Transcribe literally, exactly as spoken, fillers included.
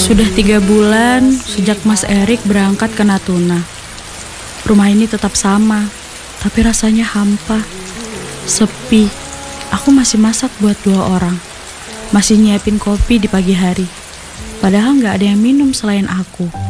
Sudah tiga bulan sejak Mas Erik berangkat ke Natuna. Rumah ini tetap sama, tapi rasanya hampa, sepi. Aku masih masak buat dua orang, masih nyiapin kopi di pagi hari. Padahal gak ada yang minum selain aku.